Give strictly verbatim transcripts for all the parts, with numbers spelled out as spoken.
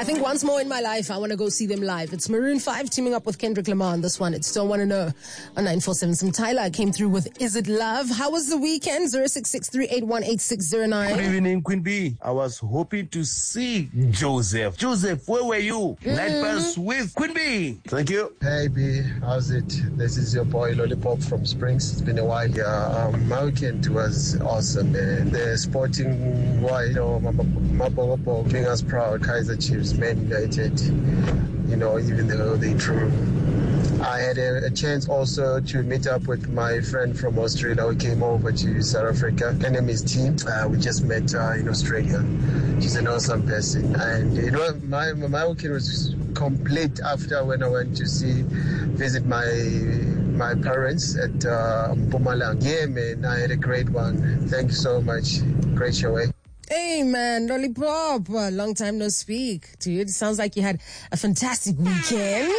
think once more in my life, I want to go see them live. It's Maroon five teaming up with Kendrick Lamar on this one. It's Still Want to Know on nine four seven. Some Tyler came through with Is It Love? How was the weekend? zero six six three eight one eight six zero nine. Good evening, Queen B. I was hoping to see Joseph. Joseph, where were you? Mm-hmm. Night Bus with Queen B. Thank you. Hey B, how's it? This is your boy Lollipop from Springs. It's been a while. Yeah, um, my weekend was awesome, man. The sporting, why, you know, Mabobo making us proud. Kaiser Chiefs, Man United, you know, even though they drew. I had a, a chance also to meet up with my friend from Australia. We came over to South Africa. Her name is T. Uh, we just met uh, in Australia. She's an awesome person. And, you know, my, my weekend was complete after when I went to see, visit my my parents at uh, Mpumalanga. Yeah, man, I had a great one. Thank you so much. Great show, eh? Hey, man, Lollipop. Uh, long time no speak, dude. Sounds like you had a fantastic weekend.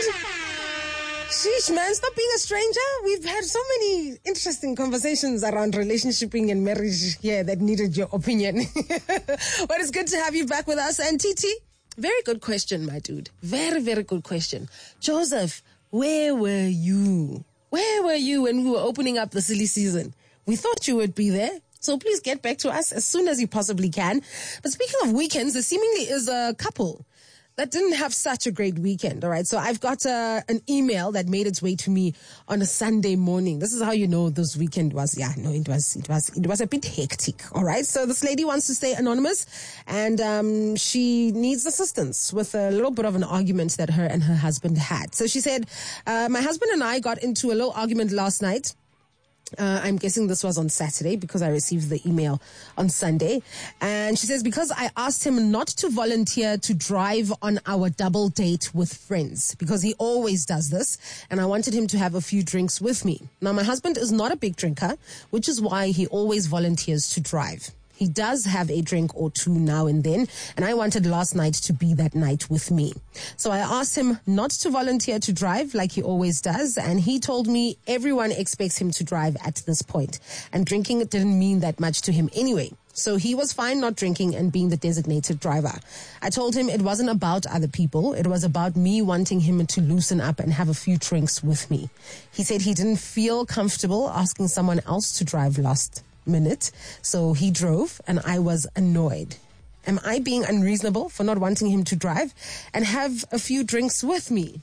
Sheesh, man, stop being a stranger. We've had so many interesting conversations around relationshiping and marriage here that needed your opinion. But it's good to have you back with us. And T T, very good question, my dude. Very, very good question. Joseph, where were you? Where were you when we were opening up the silly season? We thought you would be there. So please get back to us as soon as you possibly can. But speaking of weekends, there seemingly is a couple that didn't have such a great weekend, all right? So I've got uh, an email that made its way to me on a Sunday morning. This is how you know this weekend was, yeah, no, it was, it was, it was a bit hectic, all right? So this lady wants to stay anonymous, and um, she needs assistance with a little bit of an argument that her and her husband had. So she said, uh, my husband and I got into a little argument last night. Uh, I'm guessing this was on Saturday because I received the email on Sunday. And she says, because I asked him not to volunteer to drive on our double date with friends, because he always does this, and I wanted him to have a few drinks with me. Now, my husband is not a big drinker, which is why he always volunteers to drive. He does have a drink or two now and then, and I wanted last night to be that night with me. So I asked him not to volunteer to drive like he always does, and he told me everyone expects him to drive at this point, and drinking didn't mean that much to him anyway. So he was fine not drinking and being the designated driver. I told him it wasn't about other people. It was about me wanting him to loosen up and have a few drinks with me. He said he didn't feel comfortable asking someone else to drive last minute, so he drove, and I was annoyed. Am I being unreasonable for not wanting him to drive and have a few drinks with me?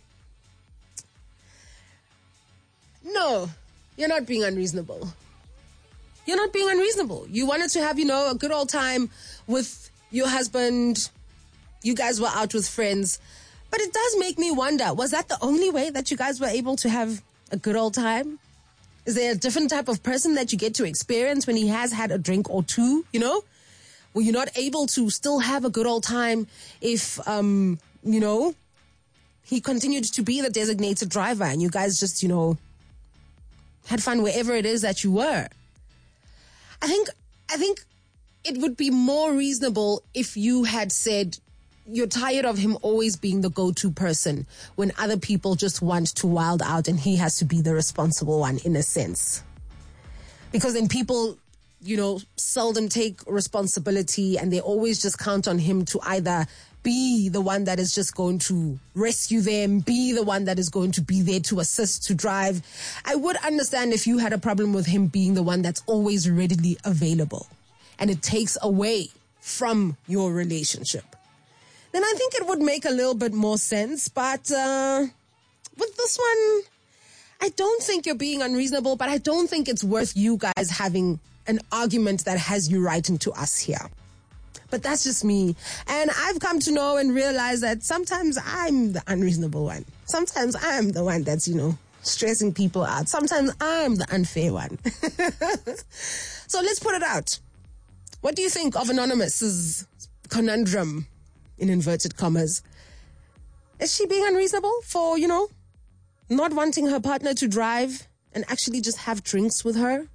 No, you're not being unreasonable. You're not being unreasonable. You wanted to have, you know, a good old time with your husband. You guys were out with friends. But it does make me wonder, was that the only way that you guys were able to have a good old time? Is there a different type of person that you get to experience when he has had a drink or two, you know? Were you not able to still have a good old time if, um, you know, he continued to be the designated driver and you guys just, you know, had fun wherever it is that you were? I think, I think it would be more reasonable if you had said, you're tired of him always being the go-to person when other people just want to wild out and he has to be the responsible one in a sense. Because then people, you know, seldom take responsibility and they always just count on him to either be the one that is just going to rescue them, be the one that is going to be there to assist, to drive. I would understand if you had a problem with him being the one that's always readily available and it takes away from your relationship. Then I think it would make a little bit more sense. But uh, with this one, I don't think you're being unreasonable, but I don't think it's worth you guys having an argument that has you writing to us here. But that's just me. And I've come to know and realize that sometimes I'm the unreasonable one. Sometimes I'm the one that's, you know, stressing people out. Sometimes I'm the unfair one. So let's put it out. What do you think of Anonymous's conundrum? In inverted commas. Is she being unreasonable for, you know, not wanting her partner to drive and actually just have drinks with her?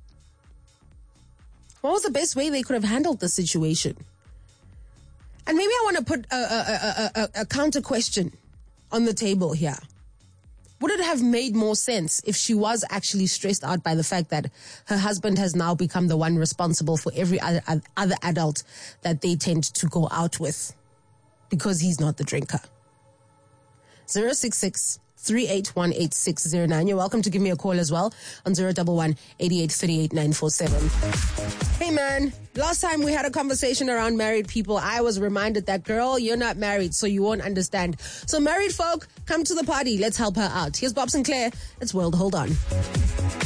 What was the best way they could have handled the situation? And maybe I want to put a, a, a, a, a counter question on the table here. Would it have made more sense if she was actually stressed out by the fact that her husband has now become the one responsible for every other, other adult that they tend to go out with? because he's not the drinker. zero six six, three eight one, eight six zero nine. You're welcome to give me a call as well on zero one one, eight eight three eight, nine four seven. Hey man, last time we had a conversation around married people, I was reminded that, girl, you're not married, so you won't understand. So married folk, come to the party. Let's help her out. Here's Bob Sinclair. It's World Hold On.